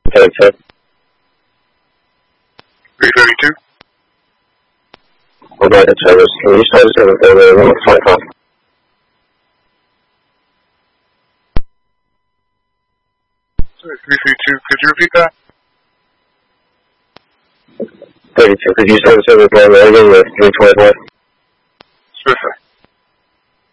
32. 332. We're back at service. Can you start service over 125? 332, could you repeat that? 32. Could you start service over again with 324? Swiftly.